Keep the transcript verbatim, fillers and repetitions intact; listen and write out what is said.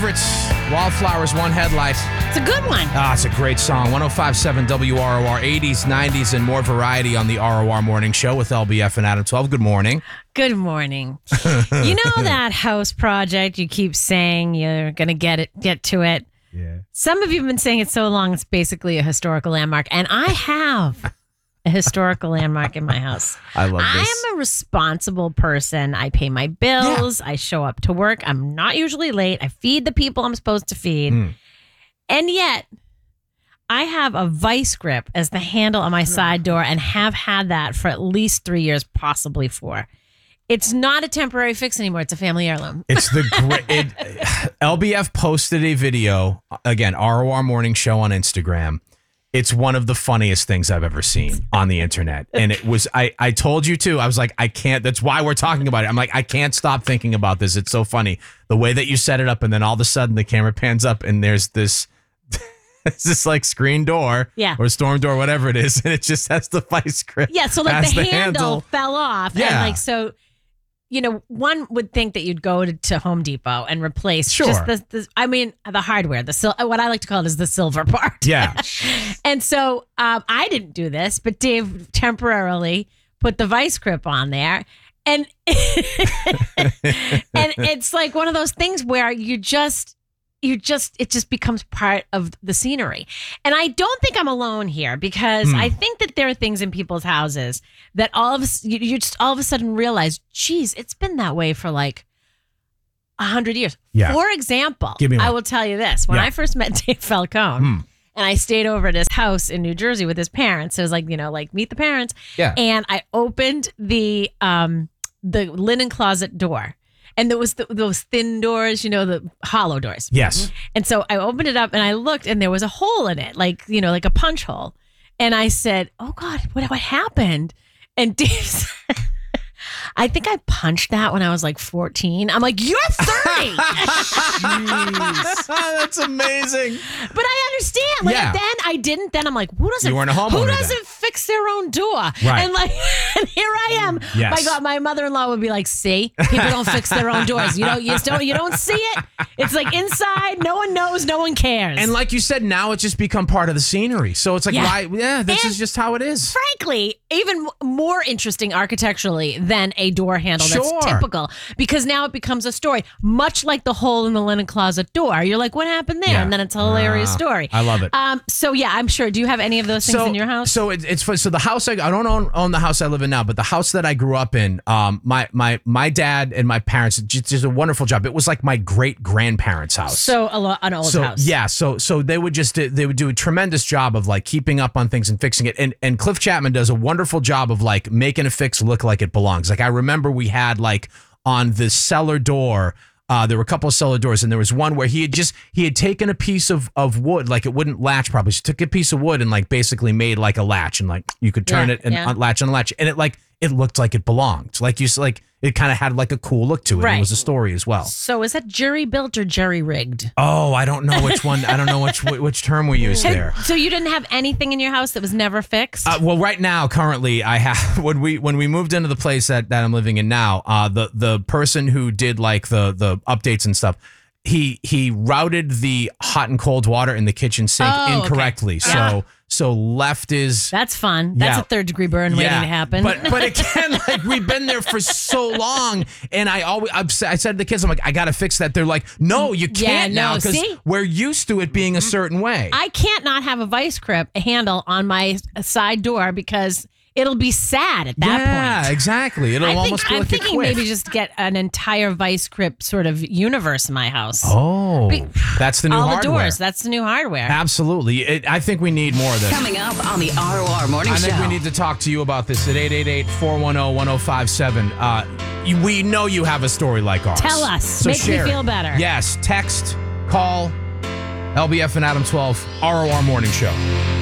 favorites. Wildflowers, One Headlight. It's a good one. Ah, it's a great song. one oh five point seven W R O R, eighties, nineties, and more variety on the R O R Morning Show with L B F and Adam twelve. Good morning. Good morning. You know that house project you keep saying you're going to get it, get to it? Yeah. Some of you have been saying it so long, it's basically a historical landmark. And I have a historical landmark in my house. I love this. I am a responsible person. I pay my bills. Yeah. I show up to work. I'm not usually late. I feed the people I'm supposed to feed. Mm. And yet, I have a vice grip as the handle on my side door and have had that for at least three years, possibly four. It's not a temporary fix anymore. It's a family heirloom. It's the great. It, L B F posted a video, again, R O R Morning Show on Instagram. It's one of the funniest things I've ever seen on the internet. And it was, I, I told you too, I was like, I can't, that's why we're talking about it. I'm like, I can't stop thinking about this. It's so funny. The way that you set it up and then all of a sudden the camera pans up and there's this, it's this like screen door yeah. or storm door, whatever it is. And it just has the vice grip. Yeah. So like the, the handle, handle fell off. Yeah. And like, so, you know, one would think that you'd go to, to Home Depot and replace sure. just the, the, I mean, the hardware, the sil- what I like to call it is the silver part. Yeah. And so um, I didn't do this, but Dave temporarily put the vice grip on there. And, and it's like one of those things where you just, you just, it just becomes part of the scenery. And I don't think I'm alone here because hmm. I think that there are things in people's houses that all of a, you, you just all of a sudden realize, geez, it's been that way for like a hundred years. Yeah. For example, Give me one. I will tell you this. When yeah. I first met Dave Falcone hmm. and I stayed over at his house in New Jersey with his parents, so it was like, you know, like meet the parents. Yeah. And I opened the, um, the linen closet door. And there was the, those thin doors, you know, the hollow doors. Yes. And so I opened it up and I looked and there was a hole in it, like, you know, like a punch hole. And I said, oh, God, what, what happened? And Dave said, I think I punched that when I was like fourteen. I'm like, you're thirty. That's amazing. But I understand. Like, yeah. then I didn't. Then I'm like, who doesn't, you weren't a homeowner who doesn't then. fix their own door? Right. And like, and here I am. Yes. My God, my mother-in-law would be like, see, people don't fix their own doors. You know, you just don't, you don't see it. It's like inside, no one knows, no one cares. And like you said, now it's just become part of the scenery. So it's like, yeah. why? Yeah, this and is just how it is. Frankly, even more interesting architecturally than a door handle sure. that's typical, because now it becomes a story, much like the hole in the linen closet door. You're like, what happened there? Yeah. And then it's a hilarious uh, story. I love it. Um, so yeah, I'm sure. Do you have any of those things so, in your house? So it, it's so the house I, I don't own, own the house I live in now, but the house that I grew up in, um, my my my dad and my parents just did a wonderful job. It was like my great grandparents' house. So a lo- an old so, house. Yeah. So so they would just they would do a tremendous job of like keeping up on things and fixing it. And and Cliff Chapman does a wonderful job of like making a fix look like it belongs. Like I remember we had like on the cellar door. Uh, there were a couple of cellar doors, and there was one where he had just he had taken a piece of, of wood, like it wouldn't latch properly. So he took a piece of wood and like basically made like a latch, and like you could turn yeah, it and yeah. latch on a latch, and it like it looked like it belonged. Like you like it kind of had like a cool look to it. Right. It was a story as well. So is that jury built or jury rigged? Oh, I don't know which one. I don't know which which term we use there. So you didn't have anything in your house that was never fixed? Uh, well, right now, currently, I have when we when we moved into the place that, that I'm living in now, uh, the the person who did like the the updates and stuff, he he routed the hot and cold water in the kitchen sink Oh, incorrectly. okay. So Yeah. so left is That's fun. That's Yeah. a third degree burn waiting to happen. But but again, like we've been there for so long, and I always I've, I said to the kids, I'm like, I got to fix that. They're like, no, you Yeah, can't now no, because see? we're used to it being a certain way. I can't not have a vice grip handle on my side door because it'll be sad at that yeah, point. exactly. It'll I think, almost feel I'm like thinking a quiff. maybe just get an entire vice grip sort of universe in my house. Oh, Be- that's the new All hardware. the doors. That's the new hardware. Absolutely. It, I think we need more of this. Coming up on the R O R Morning I Show. think we need to talk to you about this at eight eight eight, four one zero, one zero five seven. Uh, you- we know you have a story like ours. Tell us. So Make me share it. feel better. Yes. Text, call, L B F and Adam twelve, R O R Morning Show.